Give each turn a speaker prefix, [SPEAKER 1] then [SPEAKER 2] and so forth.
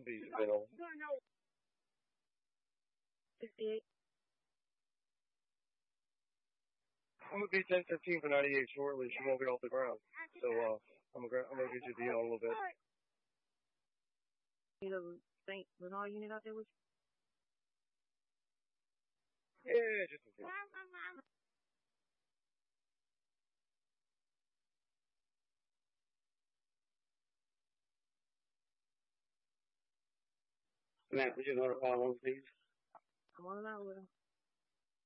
[SPEAKER 1] Be middle.
[SPEAKER 2] 58.
[SPEAKER 1] I'm gonna be 10-15 for 98 shortly. She won't get off the ground. So I'm gonna get you the in a little bit.
[SPEAKER 2] You know, St. Bernard unit out there with
[SPEAKER 1] Yeah, just in case. Matt, would you notify one, please?
[SPEAKER 2] I'm on and out with him.